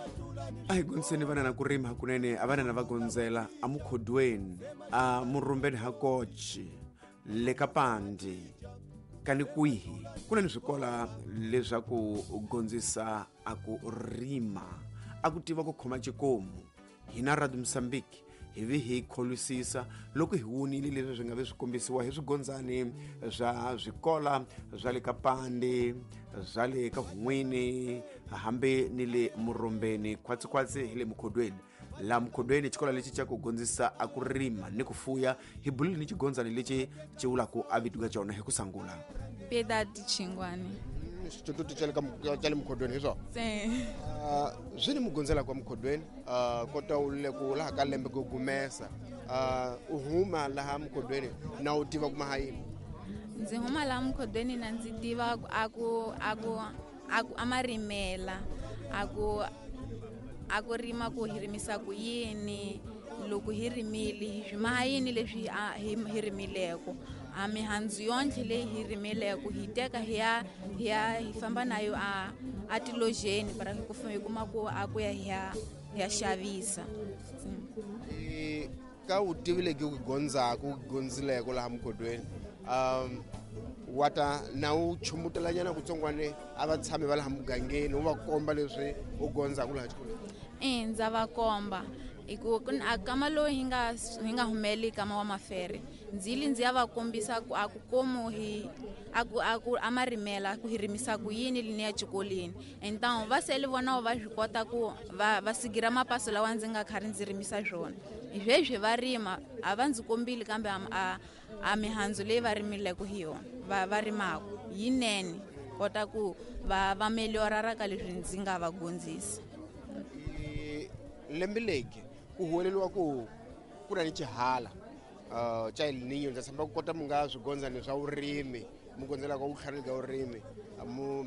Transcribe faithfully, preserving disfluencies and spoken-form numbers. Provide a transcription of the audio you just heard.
a hi gonzeni vana na ku rima hakunene a vana na va gonzela a mukhodweni a murhumbeni ha kochi le ka pandi kani kwihi ku na ni swikola leswaku gondzisa a ku rima a ku tiva ku khoma cikomu hina Radio Mozambique hi vi hi kholusisa loko hi wunile leswi swi nga ve swi kombisiwa hi swigondzani swa swikola swa le ka pandi swa le ka hun'wini hambi ni le murhumbeni khwatsikhwatsi hi le mukhodweni la mukhodweni xikola lexi xa ku gondzisa a ku rima ni ku fuya hi bulile ni xigondzani lexi xi vulaku a vitiwa xona hi ku sangula Piedad Chingwani. Xitutu xa le ka xa le mukhodweni hi swona uh, swi ni mugondzela kwa mukhodweni uh, kota u le ku laha ka lembe ku gumesa uh, u huma laha mukhodweni na u tiva ku mahayini Ndzi huma laha mukhodweni na ndzi tiva aku aku aku amarimela aku aku rima ku hirimisa ku yini loko hi rimile hi mahayini leswi hi rimileko a mihandzu yonke leyi hi rimeleko hi teka hi ya hi ya hi famba nayo a a tilojeni para ku fuma kuma ku a ku ya hi ya hi ya xavisa e ka u tivile ku gonza ku gonzileko laha mukhodweni um wata na u chumutelanyana kutsongwane a va tshame va laha mugangeni u va komba leswi u gonza ku laha xikolweni eh ndza va komba iku akama lo hinga hinga humeli kama wa mafere ndzili ndzi ya va kombisa ku aku komo hi aku aku amarimela ku hirimisa ku yini lini ya xikolweni então va sele vona va swi kota ku va va sigira mapaso lawa ndzi nga khari ndzi rimisa swona ivhezwe va rima a va ndzi kombili kambe a a mihandzu leyi va rimileko hi yona va va rimako yinene kota ku va va meliora ka leswi ndzi nga va gondzisa lembe leki ku huweleliwa ku ku na ni xihala uh cha El Niño ndza samba ku kota mu nga swigondzani swa urimi mu gondzela ku tlharika urimi mu